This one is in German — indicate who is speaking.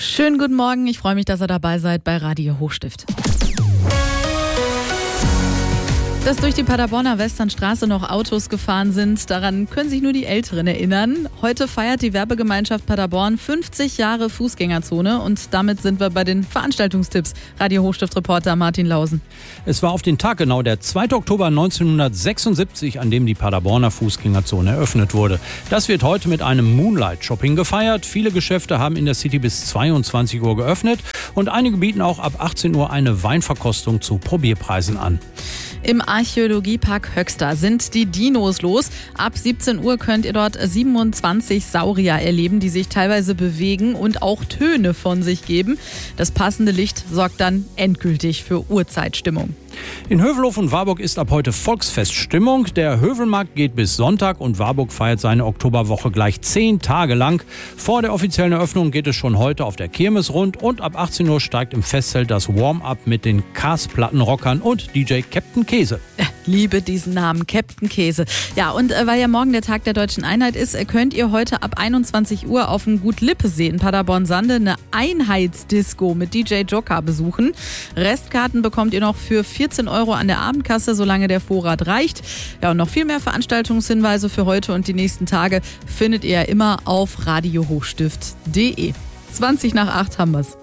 Speaker 1: Schönen guten Morgen, ich freue mich, dass ihr dabei seid bei Radio Hochstift. Dass durch die Paderborner Westernstraße noch Autos gefahren sind, daran können sich nur die Älteren erinnern. Heute feiert die Werbegemeinschaft Paderborn 50 Jahre Fußgängerzone und damit sind wir bei den Veranstaltungstipps. Radio Hochstift-Reporter Martin Lausen.
Speaker 2: Es war auf den Tag genau der 2. Oktober 1976, an dem die Paderborner Fußgängerzone eröffnet wurde. Das wird heute mit einem Moonlight-Shopping gefeiert. Viele Geschäfte haben in der City bis 22 Uhr geöffnet und einige bieten auch ab 18 Uhr eine Weinverkostung zu Probierpreisen an.
Speaker 1: Im Archäologiepark Höxter sind die Dinos los. Ab 17 Uhr könnt ihr dort 27 Saurier erleben, die sich teilweise bewegen und auch Töne von sich geben. Das passende Licht sorgt dann endgültig für Urzeitstimmung.
Speaker 2: In Hövelhof und Warburg ist ab heute Volksfeststimmung. Der Hövelmarkt geht bis Sonntag und Warburg feiert seine Oktoberwoche gleich 10 Tage lang. Vor der offiziellen Eröffnung geht es schon heute auf der Kirmes rund und ab 18 Uhr steigt im Festzelt das Warm-up mit den Cars-Plattenrockern und DJ Captain Käse.
Speaker 1: Liebe diesen Namen, Captain Käse. Ja, und weil ja morgen der Tag der Deutschen Einheit ist, könnt ihr heute ab 21 Uhr auf dem Gut Lippesee in Paderborn-Sande eine Einheitsdisco mit DJ Joker besuchen. Restkarten bekommt ihr noch für 14 Euro an der Abendkasse, solange der Vorrat reicht. Ja, und noch viel mehr Veranstaltungshinweise für heute und die nächsten Tage findet ihr immer auf radiohochstift.de. 20 nach 8 haben wir's.